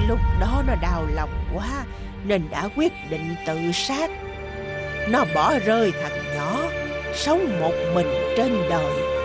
Lúc đó nó đau lòng quá nên đã quyết định tự sát. Nó bỏ rơi thằng nhỏ, sống một mình trên đời.